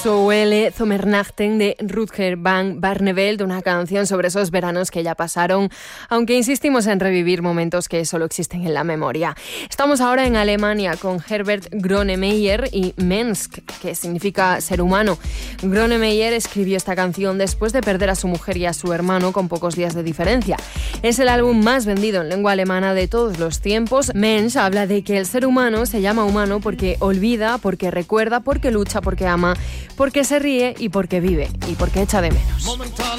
So Ele Sommernachten de Rutger van Barneveld, una canción sobre esos veranos que ya pasaron, aunque insistimos en revivir momentos que solo existen en la memoria. Estamos ahora en Alemania con Herbert Grönemeyer y Mensch, que significa ser humano. Grönemeyer escribió esta canción después de perder a su mujer y a su hermano con pocos días de diferencia. Es el álbum más vendido en lengua alemana de todos los tiempos. Mensch habla de que el ser humano se llama humano porque olvida, porque recuerda, porque lucha, porque ama, porque se ríe y porque vive y porque echa de menos.